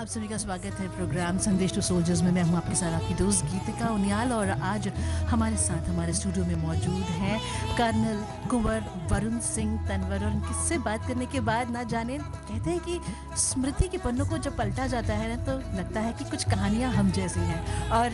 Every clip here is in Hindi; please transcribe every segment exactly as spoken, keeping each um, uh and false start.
आप सभी का स्वागत है प्रोग्राम संदेश टू सोल्जर्स में। मैं हूं आपके साथ आपकी दोस्त गीतिका उनियाल और आज हमारे साथ हमारे स्टूडियो में मौजूद हैं कर्नल कुंवर वरुण सिंह तंवर। और किससे बात करने के बाद ना जाने, कहते हैं कि स्मृति के पन्नों को जब पलटा जाता है ना तो लगता है कि कुछ कहानियां हम जैसी हैं। और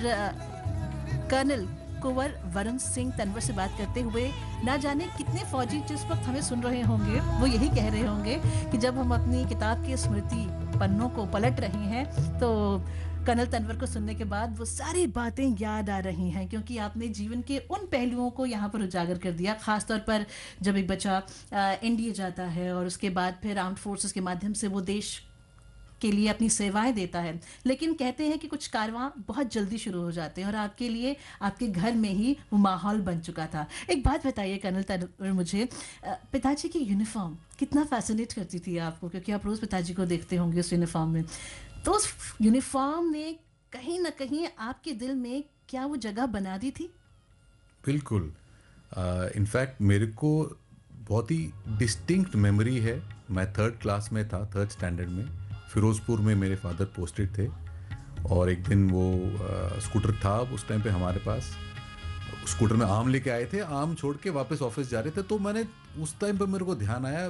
कर्नल कुंवर वरुण सिंह तंवर से बात करते हुए ना जाने कितने फौजी जिस वक्त हमें सुन रहे होंगे वो यही कह रहे होंगे कि जब हम अपनी किताब के स्मृति पन्नों को पलट रहे हैं तो कर्नल तंवर को सुनने के बाद वो सारी बातें याद आ रही हैं, क्योंकि आपने जीवन के उन पहलुओं को यहाँ पर उजागर कर दिया। खासतौर पर जब एक बच्चा एनडीए जाता है और उसके बाद फिर आर्म्ड फोर्सेस के माध्यम से वो देश के लिए अपनी सेवाएं देता है, लेकिन कहते हैं कि कुछ कारवां बहुत जल्दी शुरू हो जाते हैं और आपके लिए आपके घर में ही वो माहौल बन चुका था। एक बात बताइए कर्नल तंवर मुझे, पिताजी की यूनिफॉर्म कितना फैसिनेट करती थी आपको, क्योंकि आप रोज पिताजी को देखते होंगे उस यूनिफॉर्म में, तो उस यूनिफॉर्म ने कहीं ना कहीं आपके दिल में क्या वो जगह बना दी थी? बिल्कुल। इनफैक्ट मेरे को बहुत ही डिस्टिंक्ट मेमोरी है। मैं थर्ड क्लास में था, थर्ड स्टैंडर्ड में, फिरोजपुर में मेरे फादर पोस्टेड थे और एक दिन वो आ, स्कूटर था उस टाइम पे हमारे पास। स्कूटर में आम लेके आए थे, आम छोड़ के वापस ऑफिस जा रहे थे, तो मैंने उस टाइम पे मेरे को ध्यान आया,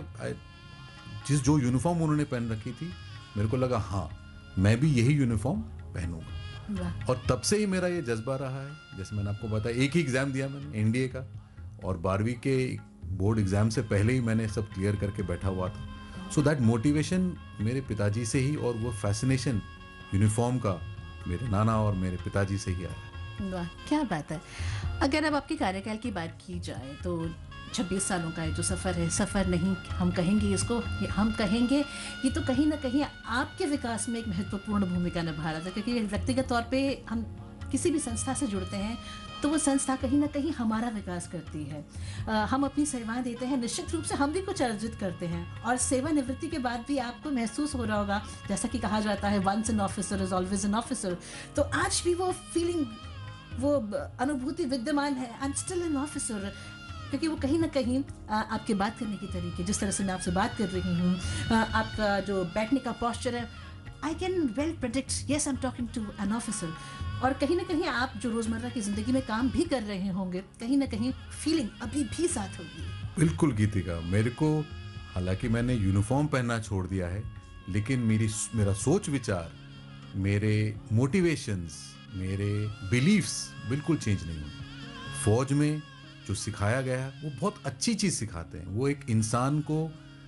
जिस जो यूनिफॉर्म उन्होंने पहन रखी थी, मेरे को लगा हाँ मैं भी यही यूनिफॉर्म पहनूंगा। और तब से ही मेरा ये जज्बा रहा है। जैसे मैंने आपको बताया, एक ही एग्ज़ाम दिया मैंने एनडीए का, और बारहवीं के बोर्ड एग्ज़ाम से पहले ही मैंने सब क्लियर करके बैठा हुआ था। सो दैट मोटिवेशन मेरे पिताजी से ही, और वो फैसिनेशन यूनिफॉर्म का मेरे नाना और मेरे पिताजी से ही आया। वाह, क्या बात है। अगर अब आपके कार्यकाल की बात की जाए तो छब्बीस सालों का ये जो सफ़र है, सफ़र नहीं हम कहेंगे इसको, हम कहेंगे ये तो कहीं ना कहीं आपके विकास में एक महत्वपूर्ण भूमिका निभा रहा था, क्योंकि व्यक्तिगत तौर पे हम किसी भी संस्था से जुड़ते हैं तो वो संस्था कहीं ना कहीं हमारा विकास करती है। आ, हम अपनी सेवाएं देते हैं, निश्चित रूप से हम भी कुछ अर्जित करते हैं, और सेवानिवृत्ति के बाद भी आपको महसूस हो रहा होगा, जैसा कि कहा जाता है once an officer is always an officer, तो आज भी वो फीलिंग, वो अनुभूति विद्यमान है, I am still an officer, क्योंकि वो कहीं ना कहीं आ, आपके बात करने के तरीके, जिस तरह से मैं आपसे बात कर रही हूँ, आपका जो बैठने का पॉस्चर है, I can well predict yes I am talking to an officer. और कहीं ना कहीं आप जो रोज़मर्रा की ज़िंदगी में काम भी कर रहे होंगे, कहीं ना कहीं फीलिंग अभी भी साथ होगी। बिल्कुल गीतिका, मेरे को हालांकि मैंने यूनिफॉर्म पहनना छोड़ दिया है, लेकिन मेरी मेरा सोच विचार, मेरे मोटिवेशंस, मेरे बिलीफ्स बिल्कुल चेंज नहीं हुए। फौज में जो सिखाया गया है वो बहुत अच्छी चीज़ सिखाते हैं। वो एक इंसान को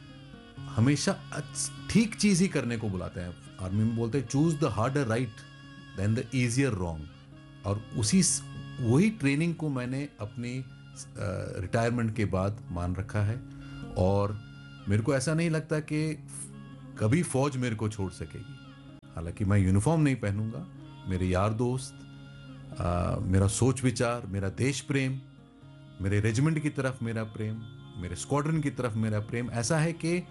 हमेशा ठीक चीज़ ही करने को बुलाते हैं। आर्मी में बोलते हैं choose the harder right then the easier wrong. और उसी वही ट्रेनिंग को मैंने अपनी रिटायरमेंट के बाद मान रखा है, और मेरे को ऐसा नहीं लगता कि कभी फौज मेरे को छोड़ सकेगी। हालांकि मैं यूनिफॉर्म नहीं पहनूंगा, मेरे यार दोस्त, आ, मेरा सोच विचार, मेरा देश प्रेम, मेरे रेजिमेंट की तरफ मेरा प्रेम, मेरे स्क्वाड्रन की तरफ मेरा प्रेम ऐसा है कि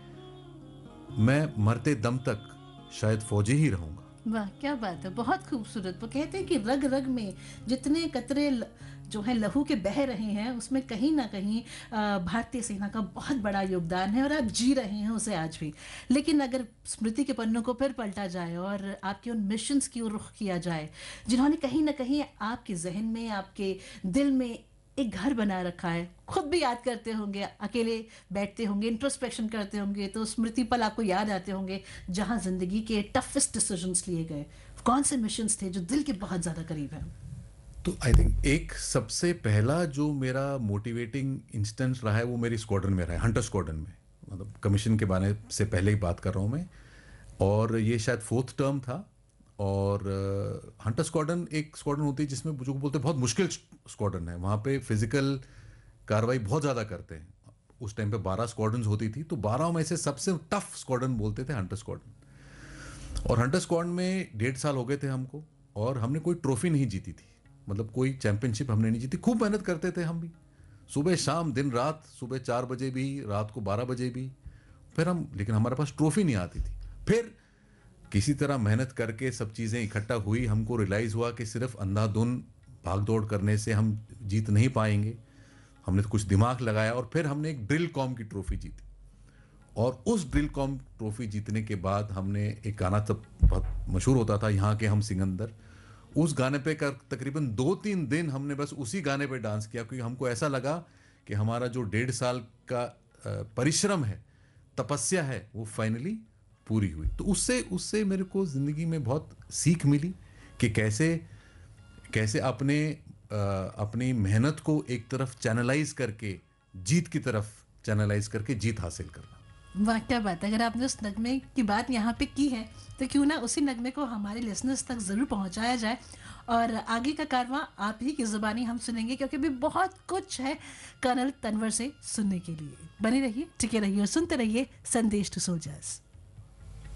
मैं मरते दम तक शायद फौजी ही रहूंगा। वाह, क्या बात है, बहुत खूबसूरत। वो कहते हैं कि रग रग में जितने कतरे जो है लहू के बह रहे हैं उसमें कहीं ना कहीं भारतीय सेना का बहुत बड़ा योगदान है, और आप जी रहे हैं उसे आज भी। लेकिन अगर स्मृति के पन्नों को फिर पलटा जाए और आपके उन मिशंस की ओर रुख किया जाए जिन्होंने कहीं ना कहीं आपके जहन में, आपके दिल में एक घर बना रखा है, खुद भी याद करते होंगे, अकेले बैठते होंगे, इंट्रोस्पेक्शन करते होंगे, तो स्मृति पल आपको याद आते होंगे जहां जिंदगी के टफेस्ट डिसीजंस लिए गए। कौन से मिशंस थे जो दिल के बहुत ज्यादा करीब हैं? तो आई थिंक एक सबसे पहला जो मेरा मोटिवेटिंग इंस्टेंस रहा है वो मेरी स्क्वाड्रन में रहा है, हंटर स्क्वाड्रन में। मतलब कमीशन के बारे से पहले ही बात कर रहा हूँ मैं, और ये शायद फोर्थ टर्म था। और हंटर स्क्वाड्रन एक स्क्वाड्रन होती है जिसमें जो बोलते हैं बहुत मुश्किल स्क्वाड्रन है, वहाँ पे फिजिकल कार्रवाई बहुत ज़्यादा करते हैं। उस टाइम पे बारह स्क्वाड्रन होती थी, तो बारह में से सबसे टफ स्क्वाड्रन बोलते थे हंटर स्क्वाड्रन। और हंटर स्क्वाड्रन में डेढ़ साल हो गए थे हमको, और हमने कोई ट्रॉफी नहीं जीती थी, मतलब कोई चैंपियनशिप हमने नहीं जीती। खूब मेहनत करते थे हम भी, सुबह शाम दिन रात, सुबह चार बजे भी, रात को बारह बजे भी, फिर हम, लेकिन हमारे पास ट्रॉफी नहीं आती थी। फिर किसी तरह मेहनत करके सब चीज़ें इकट्ठा हुई, हमको रियलाइज़ हुआ कि सिर्फ अंधाधुन भाग दौड़ करने से हम जीत नहीं पाएंगे। हमने कुछ दिमाग लगाया और फिर हमने एक ड्रिल कॉम की ट्रॉफी जीती। और उस ड्रिल कॉम ट्रॉफी जीतने के बाद हमने एक गाना तब बहुत मशहूर होता था, यहाँ के हम सिकंदर। उस गाने पे कर तकरीबन दो तीन दिन हमने बस उसी गाने पे डांस किया, क्योंकि हमको ऐसा लगा कि हमारा जो डेढ़ साल का अ, परिश्रम है, तपस्या है, वो फाइनली पूरी हुई। तो उससे उससे मेरे को ज़िंदगी में बहुत सीख मिली कि कैसे कैसे अपने अ, अपनी मेहनत को एक तरफ चैनलाइज करके जीत की तरफ चैनलाइज करके जीत हासिल करना। वाह क्या बात है। अगर आपने उस नगमे की बात यहाँ पे की है तो क्यों ना उसी नगमे को हमारे लिसनर्स तक ज़रूर पहुँचाया जाए, और आगे का कारवां आप ही की ज़ुबानी हम सुनेंगे, क्योंकि भी बहुत कुछ है कर्नल तनवर से सुनने के लिए। बने रहिए, टिके रहिए और सुनते रहिए संदेश टू सोल्जर्स।